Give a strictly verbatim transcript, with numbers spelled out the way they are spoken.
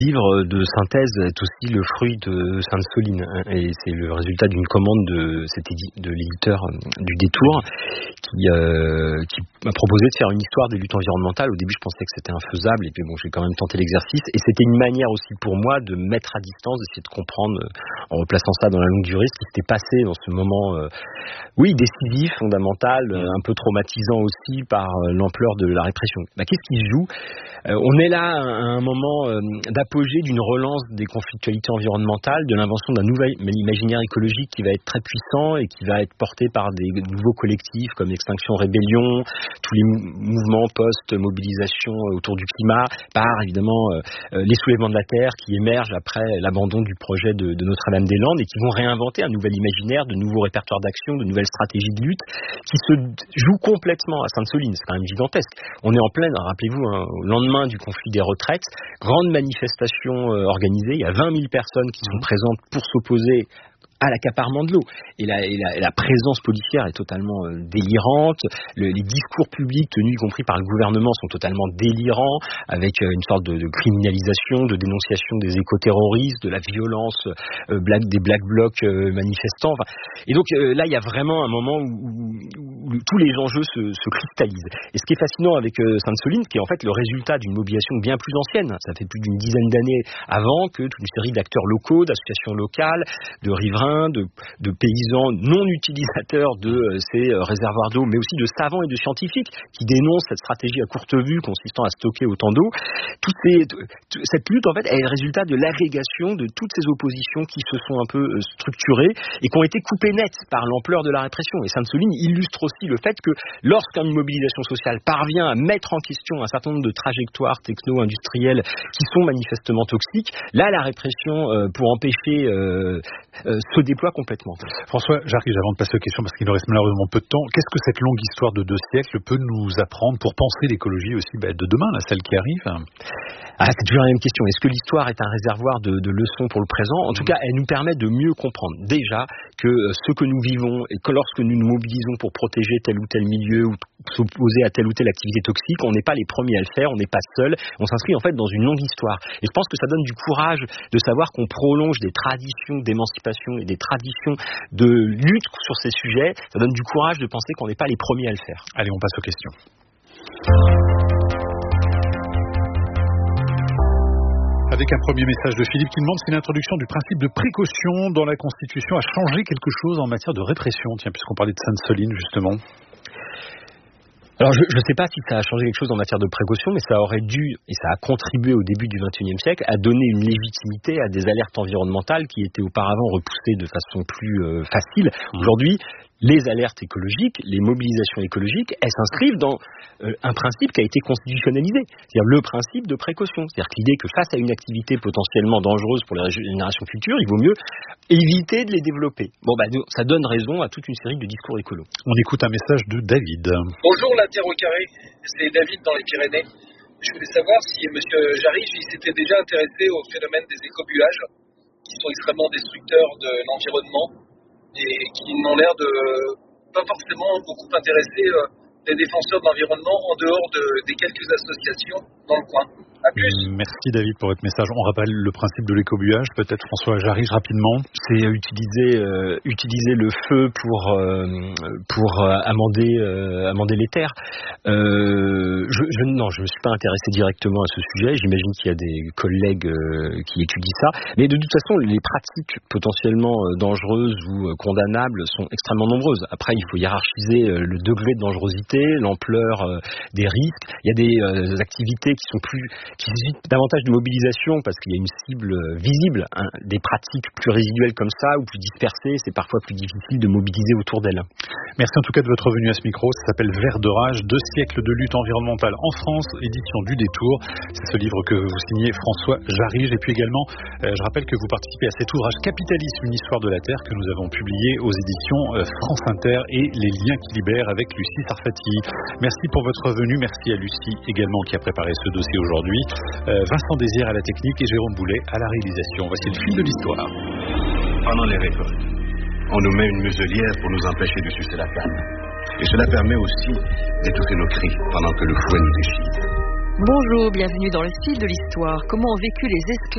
livre de synthèse est aussi le fruit de Sainte-Soline, hein, et c'est le résultat d'une commande de, cet édi- de l'éditeur du Détour qui, euh, qui m'a proposé de faire une histoire des luttes environnementales. Au début, je pensais que c'était infaisable, et puis bon, j'ai quand même tenté l'exercice, et c'était une manière aussi pour moi de mettre à distance, d'essayer de comprendre, euh, en replaçant ça dans la longue durée, ce qui s'était passé dans ce moment, euh, oui, décisif, fondamental, euh, un peu traumatisant aussi par euh, l'ampleur de la répression. Bah, qu'est-ce qui se joue ? euh, On est là à un moment euh, d'apogée d'une relance des conflictualités environnementales, de l'invention d'un nouvel imaginaire écologique qui va être très puissant et qui va être porté par des nouveaux collectifs comme Extinction Rébellion, tous les mou- mouvements post-mobilisation autour du climat, par évidemment euh, les soulèvements de la terre qui émergent après l'abandon du projet de, de Notre-Dame-des-Landes et qui vont réinventer un nouvel imaginaire, de nouveaux répertoires d'action, de nouvelles stratégies de lutte qui se jouent complètement à Sainte-Soline. C'est quand même gigantesque. On est en pleine, rappelez-vous, hein, au lendemain du conflit des retraites, grande manifestation euh, organisée, il y a vingt mille personnes qui sont présentes pour s'opposer à l'accaparement de l'eau. Et la, et la, et la présence policière est totalement euh, délirante. Le, les discours publics tenus, y compris par le gouvernement, sont totalement délirants, avec euh, une sorte de, de criminalisation, de dénonciation des écoterroristes, de la violence euh, black, des black blocs euh, manifestants. Enfin, et donc euh, là, il y a vraiment un moment où, où, où tous les enjeux se, se cristallisent. Et ce qui est fascinant avec euh, Sainte-Soline, qui est en fait le résultat d'une mobilisation bien plus ancienne, ça fait plus d'une dizaine d'années avant que toute une série d'acteurs locaux, d'associations locales, de riverains, De, de paysans non utilisateurs de euh, ces euh, réservoirs d'eau, mais aussi de savants et de scientifiques qui dénoncent cette stratégie à courte vue consistant à stocker autant d'eau. Toutes ces, t- t- cette lutte, en fait, est le résultat de l'agrégation de toutes ces oppositions qui se sont un peu euh, structurées et qui ont été coupées net par l'ampleur de la répression. Et Sainte-Soline illustre aussi le fait que lorsqu'une mobilisation sociale parvient à mettre en question un certain nombre de trajectoires techno-industrielles qui sont manifestement toxiques, là, la répression, euh, pour empêcher euh, euh, se déploie complètement. François, j'arrive avant de passer aux questions parce qu'il nous reste malheureusement peu de temps. Qu'est-ce que cette longue histoire de deux siècles peut nous apprendre pour penser l'écologie aussi bah, de demain, là, celle qui arrive ? Ah, c'est toujours la même question. Est-ce que l'histoire est un réservoir de, de leçons pour le présent ? En tout cas, elle nous permet de mieux comprendre déjà que ce que nous vivons et que lorsque nous nous mobilisons pour protéger tel ou tel milieu ou s'opposer à telle ou telle activité toxique, on n'est pas les premiers à le faire, on n'est pas seul, on s'inscrit en fait dans une longue histoire. Et je pense que ça donne du courage de savoir qu'on prolonge des traditions d'émancipation et des traditions de lutte sur ces sujets. Ça donne du courage de penser qu'on n'est pas les premiers à le faire. Allez, on passe aux questions. Avec un premier message de Philippe qui demande si l'introduction du principe de précaution dans la Constitution a changé quelque chose en matière de répression. Tiens, puisqu'on parlait de Sainte-Soline, justement. Alors, je ne sais pas si ça a changé quelque chose en matière de précaution, mais ça aurait dû, et ça a contribué au début du vingt et unième siècle, à donner une légitimité à des alertes environnementales qui étaient auparavant repoussées de façon plus euh, facile. Aujourd'hui, les alertes écologiques, les mobilisations écologiques, elles s'inscrivent dans euh, un principe qui a été constitutionnalisé, c'est-à-dire le principe de précaution. C'est-à-dire que l'idée que face à une activité potentiellement dangereuse pour les générations futures, il vaut mieux éviter de les développer. Bon, bah, ça donne raison à toute une série de discours écolos. On écoute un message de David. Bonjour la Terre au carré, c'est David dans les Pyrénées. Je voulais savoir si M. Jarige il s'était déjà intéressé au phénomène des écobuages, qui sont extrêmement destructeurs de l'environnement et qui n'ont l'air de pas forcément beaucoup intéresser euh, les défenseurs de l'environnement en dehors de, des quelques associations dans le coin. À plus. Merci David pour votre message. On rappelle le principe de l'écobuage, peut-être François Jarige rapidement. C'est utiliser euh, utiliser le feu pour euh, pour euh, amender euh, amender les terres. Euh, je, je non, je me suis pas intéressé directement à ce sujet. J'imagine qu'il y a des collègues euh, qui étudient ça, mais de toute façon, les pratiques potentiellement euh, dangereuses ou euh, condamnables sont extrêmement nombreuses. Après, il faut hiérarchiser euh, le degré de dangerosité, l'ampleur euh, des risques. Il y a des euh, activités qui sont plus qui suscitent davantage de mobilisation parce qu'il y a une cible visible, hein. Des pratiques plus résiduelles comme ça ou plus dispersées, c'est parfois plus difficile de mobiliser autour d'elles. Merci en tout cas de votre venue à ce micro. Ça s'appelle Vert de rage, deux siècles de lutte environnementale en France, édition du Détour. C'est ce livre que vous signez François Jarige. Et puis également, euh, je rappelle que vous participez à cet ouvrage Capitalisme, une histoire de la Terre que nous avons publié aux éditions euh, France Inter et Les liens qui libèrent avec Lucie Sarfati. Merci pour votre venue. Merci à Lucie également qui a préparé ce dossier aujourd'hui. Euh, Vincent Désir à la technique et Jérôme Boulet à la réalisation. Voici le fil de l'histoire. Pendant les récoltes, on nous met une muselière pour nous empêcher de sucer la canne. Et cela permet aussi d'étouffer nos cris pendant que le fouet nous déchire. Bonjour, bienvenue dans le fil de l'histoire. Comment ont vécu les esclaves